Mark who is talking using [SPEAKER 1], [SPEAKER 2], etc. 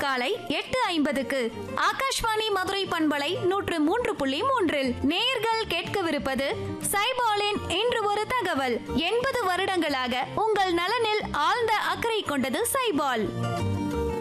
[SPEAKER 1] காலை 8:50க்கு ஆகாஷ்வாணி மதுரை பண்பலை 103.3 நேயர்கள் கேட்கவிருப்பது சைபாலின் இன்று ஒரு தகவல். 80 வருடங்களாக உங்கள் நலனில் ஆழ்ந்த அக்கறை கொண்டது சைபால்.